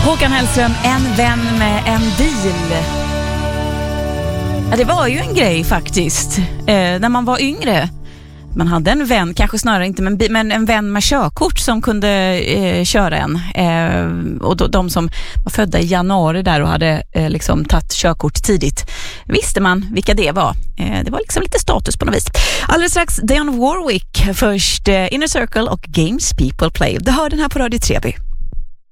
Håkan Hellström, en vän med en bil. Ja, det var ju en grej faktiskt. När man var yngre. Man hade en vän, kanske snarare inte men en vän med körkort som kunde köra en. Och de som var födda i januari där och hade liksom tagit körkort tidigt, visste man vilka det var. Det var liksom lite status på något vis. Alldeles strax Dionne Warwick, först Inner Circle och Games People Play. Du hör den här på Radio Treby.